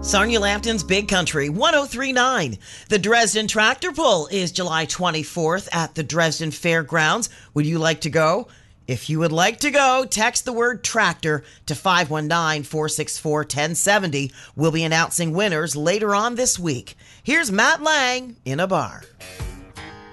Sarnia Lambton's Big Country 1039. The Dresden Tractor Pull is July 24th at the Dresden Fairgrounds. Would you like to go? If you would like to go, text the word tractor to 519-464-1070. We'll be announcing winners later on this week. Here's Matt Lang in a bar.